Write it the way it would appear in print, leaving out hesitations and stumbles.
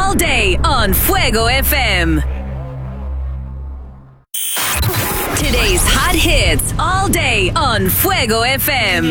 all day on Fuego FM. Today's hot hits all day on Fuego FM.